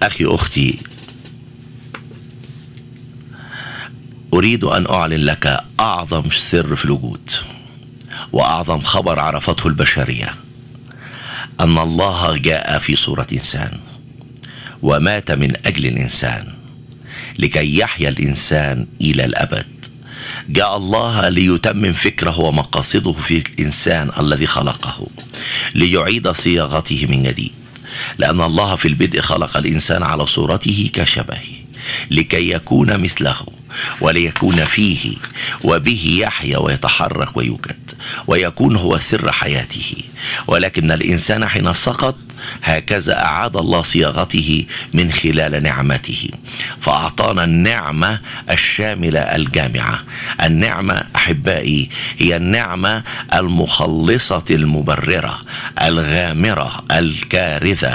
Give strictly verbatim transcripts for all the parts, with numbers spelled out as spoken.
أخي أختي، أريد أن أعلن لك أعظم سر في الوجود وأعظم خبر عرفته البشرية، أن الله جاء في صورة إنسان ومات من أجل الإنسان لكي يحيا الإنسان إلى الأبد. جاء الله ليتمم فكره ومقاصده في الإنسان الذي خلقه، ليعيد صياغته من جديد، لأن الله في البدء خلق الإنسان على صورته كشبهه لكي يكون مثله وليكون فيه وبه يحيا ويتحرك ويوجد ويكون هو سر حياته. ولكن الإنسان حين سقط هكذا أعاد الله صياغته من خلال نعمته، فأعطانا النعمة الشاملة الجامعة. النعمة أحبائي هي النعمة المخلصة المبررة الغامرة الكارثة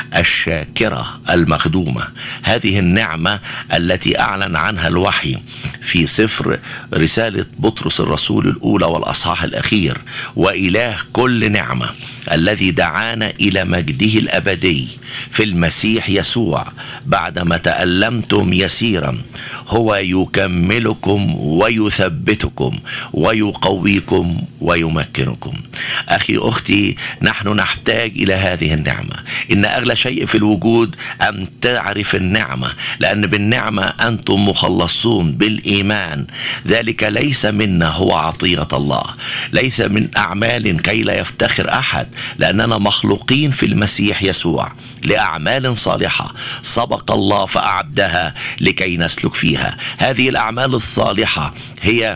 الشاكرة المخدومة. هذه النعمة التي أعلن عنها الوحي في سفر رسالة بطرس الرسول الأولى والأصحاح الأخير: وإله كل نعمة الذي دعانا إلى مجده الأبدي في المسيح يسوع بعدما تألمتم يسيرا هو يكملكم ويثبتكم ويقويكم ويمكنكم. أخي أختي، نحن نحتاج إلى هذه النعمة. إن أغلى شيء في الوجود أن تعرف النعمة، لأن بالنعمة أنتم مخلصون بالإيمان. ذلك ليس منا، هو عطية الله، ليس من أعمال كي لا يفتخر أحد، لأننا مخلوقين في المسيح يسوع لأعمال صالحة سبق الله فأعدها لكي نسلك فيها. هذه الأعمال الصالحة هي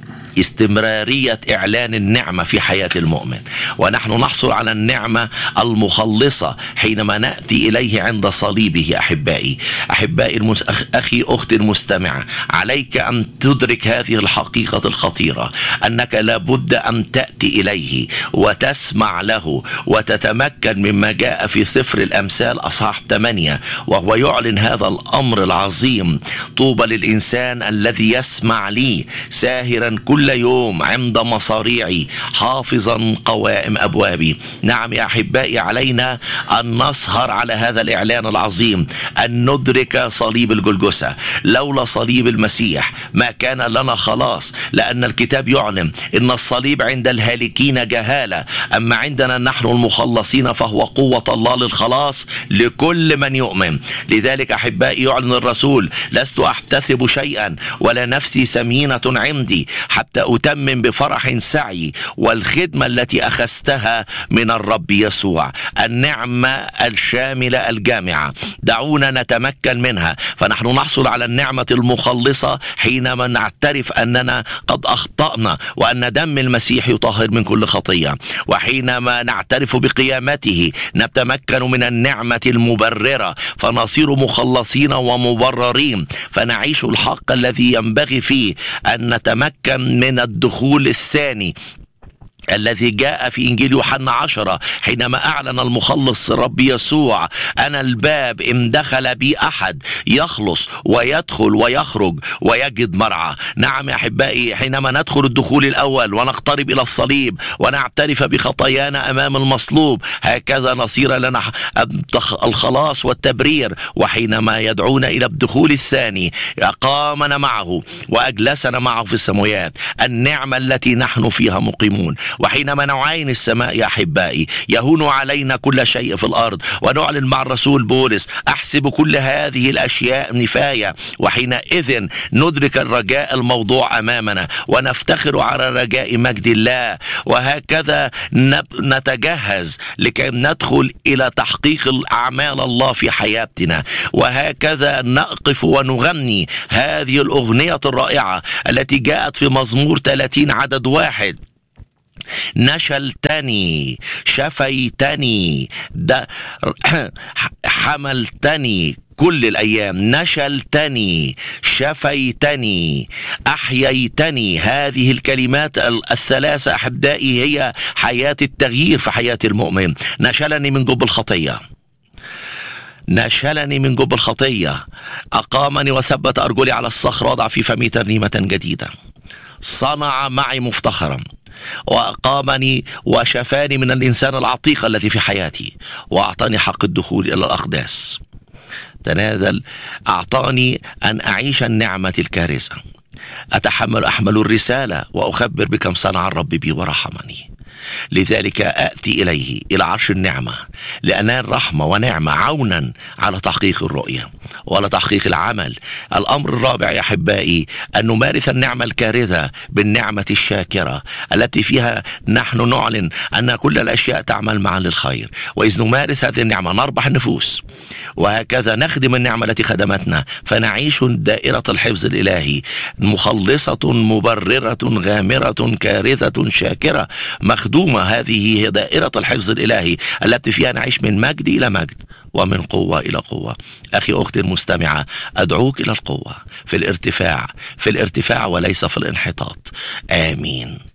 استمرارية إعلان النعمة في حياة المؤمن، ونحن نحصل على النعمة المخلصة حينما نأتي إليه عند صليبه. أحبائي أحبائي المس... أخي أختي المستمع، عليك أن تدرك هذه الحقيقة الخطيرة، أنك لابد أن تأتي إليه وتسمع له وتتمكن مما جاء في سفر الأمثال أصحاح ثمانية، وهو يعلن هذا الأمر العظيم: طوبى للإنسان الذي يسمع لي ساهرا كل يوم عند مصاريعي حافظا قوائم أبوابي. نعم يا أحبائي، علينا أن نسهر على هذا الإعلان العظيم، أن ندرك صليب الجلجثة. لولا صليب المسيح ما كان لنا خلاص، لأن الكتاب يعلن إن الصليب عند الهالكين جهالة، أما عندنا نحن المخلصين فهو قوة الله للخلاص لكل من يؤمن. لذلك أحبائي يعلن الرسول: لست أحتسب شيئا ولا نفسي سمينة عندي حتى أتمم بفرح سعي والخدمة التي أخذتها من الرب يسوع. النعمة الشاملة الجامعة دعونا نتمكن منها، فنحن نحصل على النعمة المخلصة حينما نعترف أننا قد أخطأنا وأن دم المسيح يطهر من كل خطية، وحينما نعترف بقيامته نتمكن من النعمة المبررة فنصير مخلصين ومبررين، فنعيش الحق الذي ينبغي فيه أن نتمكن من الدخول الثاني الذي جاء في إنجيل يوحنا عشرة حينما أعلن المخلص الرب يسوع: أنا الباب، إن دخل بي أحد يخلص ويدخل ويخرج ويجد مرعى. نعم يا أحبائي، حينما ندخل الدخول الأول ونقترب إلى الصليب ونعترف بخطايانا أمام المصلوب، هكذا نصير لنا الخلاص والتبرير. وحينما يدعونا إلى الدخول الثاني أقامنا معه وأجلسنا معه في السماوات، النعمة التي نحن فيها مقيمون. وحينما نعاين السماء يا أحبائي يهون علينا كل شيء في الأرض، ونعلن مع الرسول بولس: أحسب كل هذه الأشياء نفاية. وحينئذ ندرك الرجاء الموضوع أمامنا ونفتخر على رجاء مجد الله، وهكذا نتجهز لكي ندخل إلى تحقيق أعمال الله في حياتنا. وهكذا نقف ونغني هذه الأغنية الرائعة التي جاءت في مزمور ثلاثين عدد واحد: نشلتني، شفيتني، حملتني كل الأيام، نشلتني، شفيتني، أحييتني. هذه الكلمات الثلاثة أحبائي هي حياة التغيير في حياة المؤمن. نشلني من جب الخطية، نشلني من جب الخطية، أقامني وثبت أرجلي على الصخر، وضع في فمي ترنيمة جديدة، صنع معي مفتخرا، وأقامني وشفاني من الإنسان العتيق الذي في حياتي، وأعطاني حق الدخول إلى الأقداس. تنازل أعطاني أن أعيش النعمة الكارثة، أتحمل أحمل الرسالة وأخبر بكم صنع الرب بي ورحمني. لذلك أأتي إليه إلى عرش النعمة لأنال رحمة ونعمة عونا على تحقيق الرؤية وعلى تحقيق العمل. الأمر الرابع يا أحبائي أن نمارس النعمة الكارثة بالنعمة الشاكرة التي فيها نحن نعلن أن كل الأشياء تعمل معا للخير، وإذ نمارس هذه النعمة نربح النفوس، وهكذا نخدم النعمة التي خدمتنا فنعيش دائرة الحفظ الإلهي مخلصة مبررة غامرة كارثة شاكرة مخدومة. هذه هي دائرة الحفظ الإلهي التي فيها نعيش من مجد إلى مجد ومن قوة إلى قوة. أخي أختي المستمعة، أدعوك إلى القوة في الارتفاع، في الارتفاع وليس في الانحطاط. آمين.